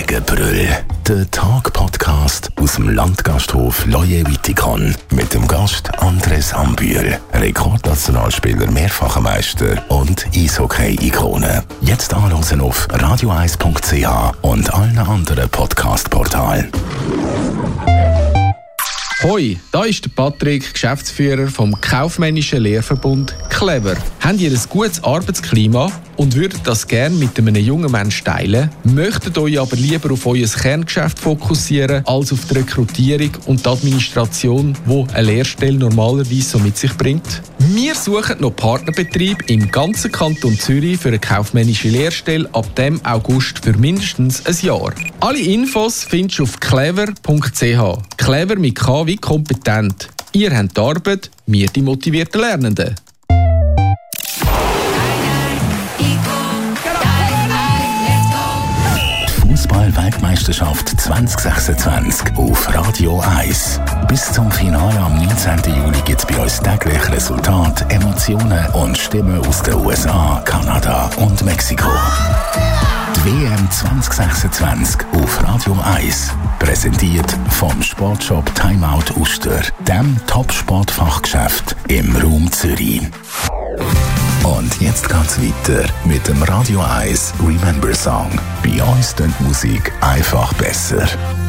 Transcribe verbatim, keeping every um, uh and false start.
Gegenbrüll. Der Tag-Podcast aus dem Landgasthof Loje Wittikon mit dem Gast Andres Ambühl, Rekordnationalspieler, mehrfacher Meister und Eishockey-Ikone. Jetzt anhören auf radio eis punkt c h und allen anderen Podcast-Portalen. Hoi, da ist der Patrick, Geschäftsführer vom kaufmännischen Lehrverbund Clever. Habt ihr ein gutes Arbeitsklima und würdet das gerne mit einem jungen Menschen teilen, möchtet euch aber lieber auf euer Kerngeschäft fokussieren, als auf die Rekrutierung und die Administration, die eine Lehrstelle normalerweise so mit sich bringt? Wir suchen noch Partnerbetrieb im ganzen Kanton Zürich für eine kaufmännische Lehrstelle ab dem August für mindestens ein Jahr. Alle Infos findest du auf clever punkt c h. Clever mit K wie kompetent. Ihr habt die Arbeit, wir die motivierten Lernenden. Fußball-Weltmeisterschaft zwanzig sechsundzwanzig auf Radio eins. Bis zum Finale am neunzehnten Juli gibt es bei uns täglich Resultate, Emotionen und Stimmen aus den U S A, Kanada und Mexiko. Die W M zwanzig sechsundzwanzig auf Radio eins. Präsentiert vom Sportshop Timeout Uster, dem Top-Sportfachgeschäft im Raum Zürich. Und jetzt geht's weiter mit dem Radio eins Remember Song. Bei uns klingt Musik einfach besser.